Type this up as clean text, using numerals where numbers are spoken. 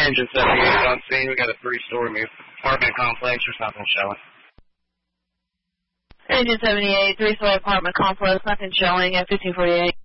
Engine 78 on scene. We got a 3-story apartment complex. There's nothing showing. Engine 78, 3-story apartment complex, nothing showing at 1548.